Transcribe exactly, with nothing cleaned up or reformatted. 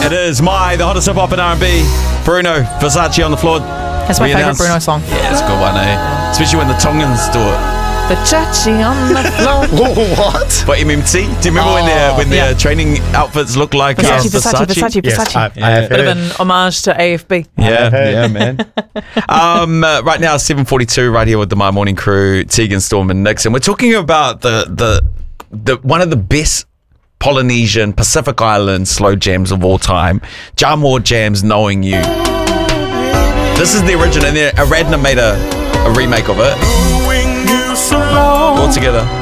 It is my, the hottest hip hop and R and B. Bruno Versace on the floor. That's my We favourite announced- Bruno song. Yeah, it's a good one, eh? Especially when the Tongans do it. Versace on the floor. What? For M M T? Do you remember when their when their yeah. training outfits look like uh, Versace, Versace, Versace, Yes, Versace. I, I have Bit of heard. an homage to A F B. Yeah, heard. yeah, man. um, uh, right now, seven forty-two, right here with the My Morning Crew, Tegan, Storm, and Nix, and we're talking about the the the one of the best Polynesian Pacific Island slow jams of all time, Jamor Jams, Knowing You. This is the original, and then Aradna made a, a remake of it. All together.